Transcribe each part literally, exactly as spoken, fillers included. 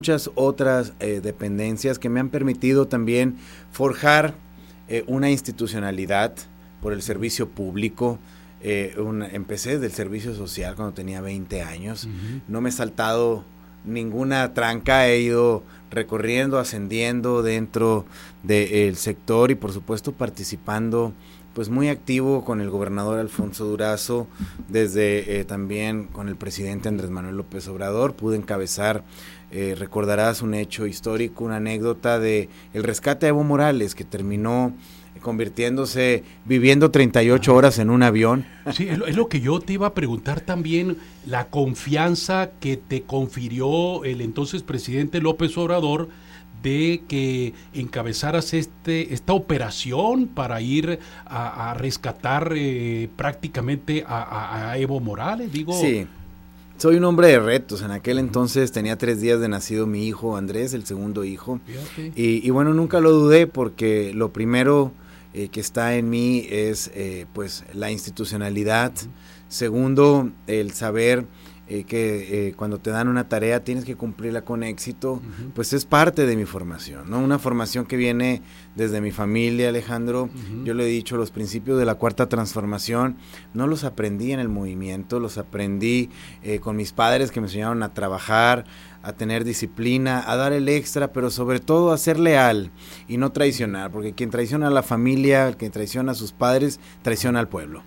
muchas otras eh, dependencias que me han permitido también forjar eh, una institucionalidad por el servicio público. Eh, una, empecé del servicio social cuando tenía veinte años, uh-huh. No me he saltado ninguna tranca, he ido recorriendo, ascendiendo dentro del sector y por supuesto participando pues muy activo con el gobernador Alfonso Durazo, desde eh, también con el presidente Andrés Manuel López Obrador. Pude encabezar, eh, recordarás un hecho histórico, una anécdota de el rescate de Evo Morales, que terminó convirtiéndose, viviendo treinta y ocho horas en un avión. Sí, es lo, es lo que yo te iba a preguntar también, la confianza que te confirió el entonces presidente López Obrador de que encabezaras este esta operación para ir a, a rescatar eh, prácticamente a, a, a Evo Morales, digo. Sí, soy un hombre de retos. En aquel entonces tenía tres días de nacido mi hijo Andrés, el segundo hijo, y, y bueno, nunca lo dudé, porque lo primero eh, que está en mí es eh, pues la institucionalidad. Uh-huh. Segundo, el saber Eh, que eh, cuando te dan una tarea tienes que cumplirla con éxito, uh-huh. Pues es parte de mi formación, ¿no? Una formación que viene desde mi familia, Alejandro. Uh-huh. Yo le he dicho, los principios de la Cuarta Transformación no los aprendí en el movimiento, los aprendí eh, con mis padres, que me enseñaron a trabajar, a tener disciplina, a dar el extra, pero sobre todo a ser leal y no traicionar, porque quien traiciona a la familia, quien traiciona a sus padres, traiciona al pueblo.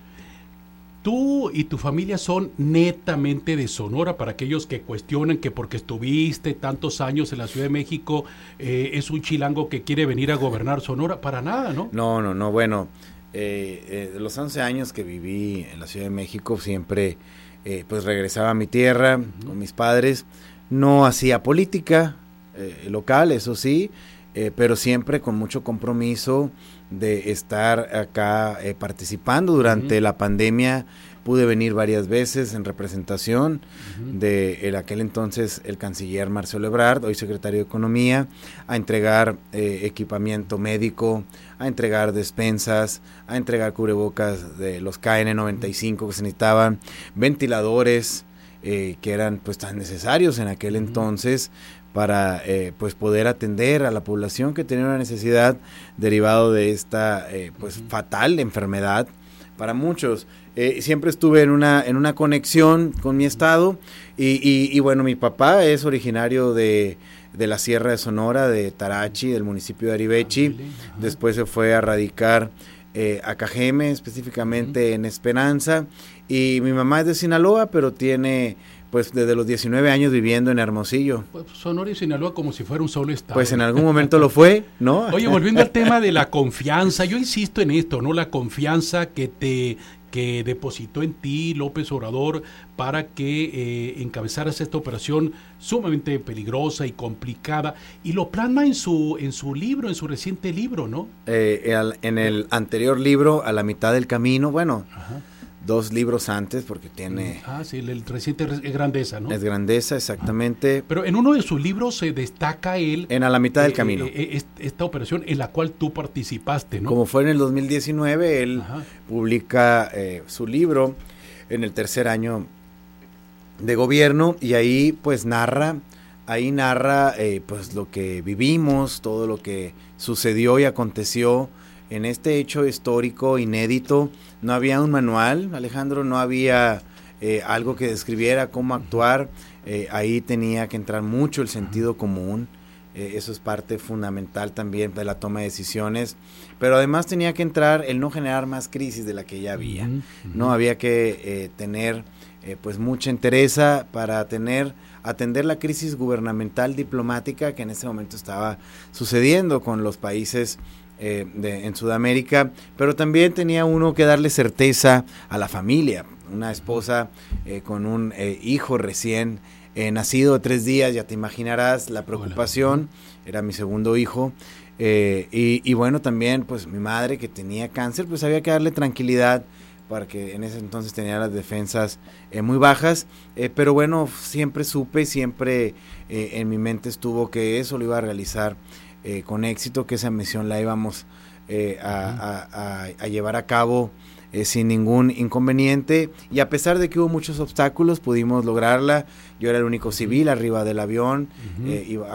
Tú y tu familia son netamente de Sonora, para aquellos que cuestionan que porque estuviste tantos años en la Ciudad de México, eh, es un chilango que quiere venir a gobernar Sonora, para nada, ¿no? No, no, no, bueno, eh, eh, de los once años que viví en la Ciudad de México, siempre eh, pues regresaba a mi tierra, uh-huh. Con mis padres, no hacía política eh, local, eso sí, eh, pero siempre con mucho compromiso de estar acá eh, participando. Durante uh-huh. la pandemia pude venir varias veces en representación uh-huh. de el, aquel entonces el canciller Marcelo Ebrard, hoy secretario de Economía, a entregar eh, equipamiento médico, a entregar despensas, a entregar cubrebocas de los K N noventa y cinco que se necesitaban, ventiladores eh, que eran pues tan necesarios en aquel uh-huh. entonces, para eh, pues poder atender a la población que tenía una necesidad derivado de esta eh, pues uh-huh. fatal enfermedad para muchos. Eh, siempre estuve en una en una conexión con mi estado y, y, y bueno, mi papá es originario de, de la Sierra de Sonora, de Tarachi, del municipio de Arivechi. Uh-huh. Después se fue a radicar eh, a Cajeme, específicamente uh-huh. en Esperanza, y mi mamá es de Sinaloa, pero tiene pues desde los diecinueve años viviendo en Hermosillo. Pues Sonora y Sinaloa como si fuera un solo estado. Pues en algún momento lo fue, ¿no? Oye, volviendo al tema de la confianza, yo insisto en esto, ¿no? La confianza que te que depositó en ti López Obrador para que eh, encabezaras esta operación sumamente peligrosa y complicada, y lo plasma en su en su libro, en su reciente libro, ¿no? Eh, el, en el anterior libro, A la mitad del camino, bueno, ajá. Dos libros antes, porque tiene... Ah, sí, el, el reciente es Grandeza, ¿no? Es Grandeza, exactamente. Pero en uno de sus libros se destaca él... En A la mitad del eh, camino. Eh, esta operación en la cual tú participaste, ¿no? Como fue en el dos mil diecinueve, él Ajá. publica eh, su libro en el tercer año de gobierno, y ahí pues narra, ahí narra eh, pues lo que vivimos, todo lo que sucedió y aconteció en este hecho histórico inédito. No había un manual, Alejandro, no había eh, algo que describiera cómo actuar. Eh, ahí tenía que entrar mucho el sentido común. Eh, eso es parte fundamental también de la toma de decisiones. Pero además tenía que entrar el no generar más crisis de la que ya había. Uh-huh. No había que eh, tener eh, pues mucha entereza para tener atender la crisis gubernamental diplomática que en ese momento estaba sucediendo con los países Eh, de, en Sudamérica, pero también tenía uno que darle certeza a la familia, una esposa eh, con un eh, hijo recién eh, nacido de tres días, ya te imaginarás la preocupación. Hola. Era mi segundo hijo, eh, y, y bueno, también pues mi madre, que tenía cáncer, pues había que darle tranquilidad, porque en ese entonces tenía las defensas eh, muy bajas, eh, pero bueno, siempre supe, siempre eh, en mi mente estuvo que eso lo iba a realizar Eh, con éxito, que esa misión la íbamos eh, a, a, a, a llevar a cabo eh, sin ningún inconveniente, y a pesar de que hubo muchos obstáculos, pudimos lograrla. Yo era el único civil arriba del avión, uh-huh. eh, iba